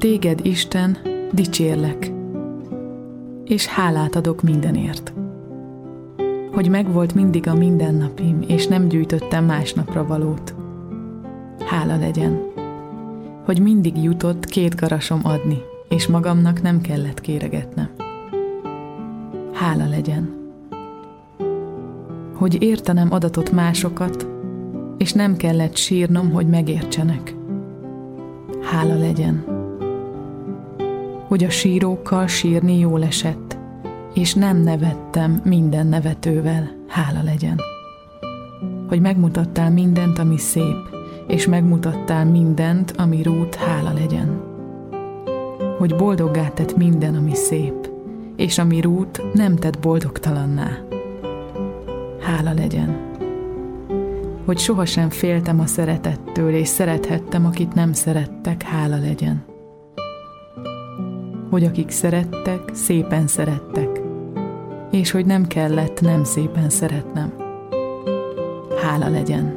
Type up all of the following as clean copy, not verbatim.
téged, Isten, dicsérlek, és hálát adok mindenért. Hogy megvolt mindig a mindennapim, és nem gyűjtöttem másnapra valót. Hála legyen. Hogy mindig jutott 2 garasom adni, és magamnak nem kellett kéregetnem. Hála legyen. Hogy értenem adatot másokat, és nem kellett sírnom, hogy megértsenek. Hála legyen. Hogy a sírókkal sírni jól esett, és nem nevettem minden nevetővel. Hála legyen. Hogy megmutattál mindent, ami szép, és megmutattál mindent, ami rút. Hála legyen. Hogy boldoggá tett minden, ami szép, és ami rút nem tett boldogtalanná. Hála legyen. Hogy sohasem féltem a szeretettől, és szerethettem, akit nem szerettek. Hála legyen. Hogy akik szerettek, szépen szerettek, és hogy nem kellett nem szépen szeretnem. Hála legyen.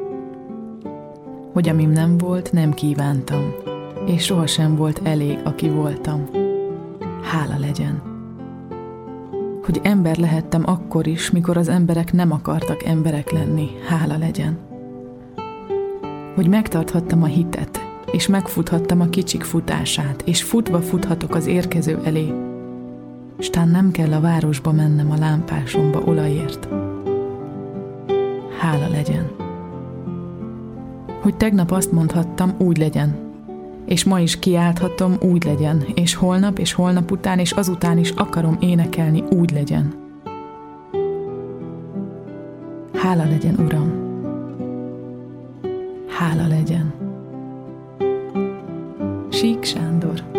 Hogy amim nem volt, nem kívántam, és sohasem volt elég, aki voltam. Hála legyen. Hogy ember lehettem akkor is, mikor az emberek nem akartak emberek lenni. Hála legyen. Hogy megtarthattam a hitet, és megfuthattam a kicsik futását, és futva futhatok az érkező elé. Stán nem kell a városba mennem a lámpásomba olajért. Hála legyen. Hogy tegnap azt mondhattam, úgy legyen, és ma is kiálthatom, úgy legyen, és holnap után, és azután is akarom énekelni, úgy legyen. Hála legyen, Uram! Hála legyen! Sík Sándor.